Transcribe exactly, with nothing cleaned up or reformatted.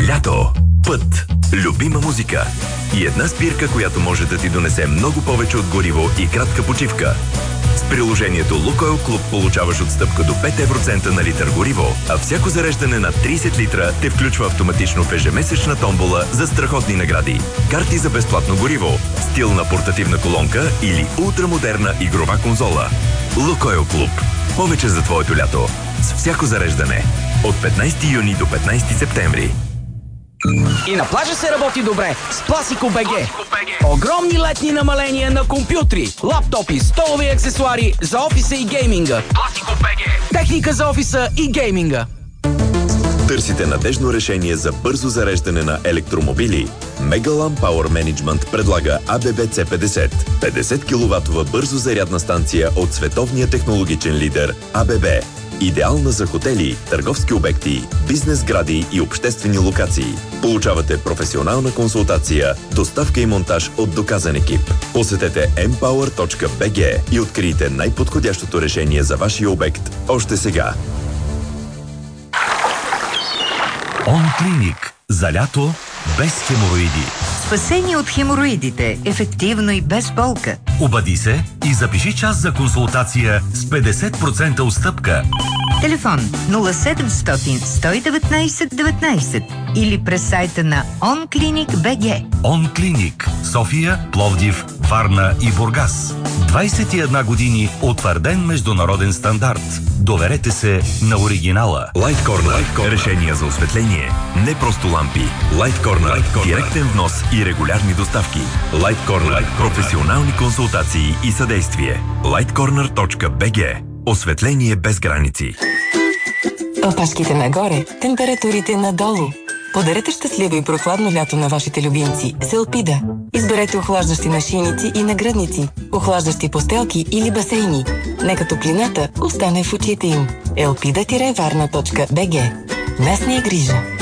Лято. Път. Любима музика. И една спирка, която може да ти донесе много повече от гориво и кратка почивка. С приложението Лукойл Клуб получаваш отстъпка до пет евроцента на литър гориво, а всяко зареждане на трийсет литра те включва автоматично в ежемесечна томбола за страхотни награди. Карти за безплатно гориво, стилна портативна колонка или ултрамодерна игрова конзола. Лукойл Клуб. Повече за твоето лято. С всяко зареждане. От петнайсети юни до петнайсети септември. И на плажа се работи добре с Пласико БГ. Огромни летни намаления на компютри, лаптопи, столови аксесуари за офиса и гейминга. Пласико БГ. Техника за офиса и гейминга. Търсите надежно решение за бързо зареждане на електромобили? Megalam Power Management предлага А Б Б Ц петдесет. петдесет киловатова бързо зарядна станция от световния технологичен лидер А Б Б. Идеална за хотели, търговски обекти, бизнес сгради и обществени локации. Получавате професионална консултация, доставка и монтаж от доказан екип. Посетете ем пауър точка би джи и открийте най-подходящото решение за вашия обект още сега. ОнКлиник. За лято без хемороиди. Спасение от хемороидите. Ефективно и без болка. Обади се и запиши час за консултация с петдесет процента отстъпка. Телефон нула седемстотин сто и деветнайсет деветнайсет или през сайта на онклиник точка би джи. ОнКлиник. София, Пловдив, Варна и Бургас. двайсет и една години утвърден международен стандарт. Доверете се на оригинала. Light Corner. Решения за осветление. Не просто лампи. Light Corner. Директен внос и регулярни доставки. Light Corner. Професионални консултации и съдействие. лайт корнер точка би джи. Осветление без граници. Опашките нагоре, температурите надолу. Подарете щастливо и прохладно лято на вашите любимци с Елпида. Изберете охлаждащи нашийници и нагръдници, охлаждащи постелки или басейни. Нека топлината остане в очите им. елпида варна точка би джи. Нас ни е грижа.